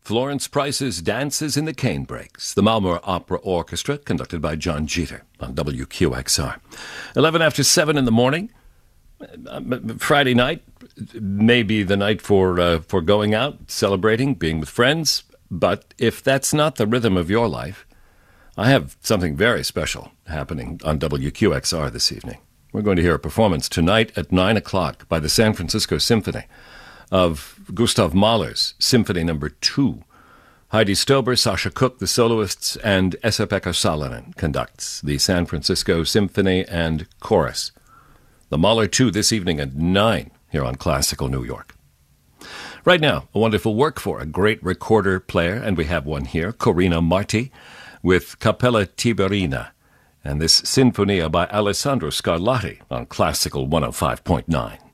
Florence Price's Dances in the Canebrakes, the Malmö Opera Orchestra, conducted by John Jeter on WQXR. 11 after 7 in the morning, Friday night, maybe the night for going out, celebrating, being with friends. But if that's not the rhythm of your life, I have something very special happening on WQXR this evening. We're going to hear a performance tonight at 9 o'clock by the San Francisco Symphony of Gustav Mahler's Symphony No. 2. Heidi Stober, Sasha Cook, the soloists, and Esa-Pekka Salonen conducts the San Francisco Symphony and Chorus. The Mahler 2 this evening at 9 here on Classical New York. Right now, a wonderful work for a great recorder player, and we have one here, Corina Marti, with Cappella Tiberina, and this Sinfonia by Alessandro Scarlatti on Classical 105.9.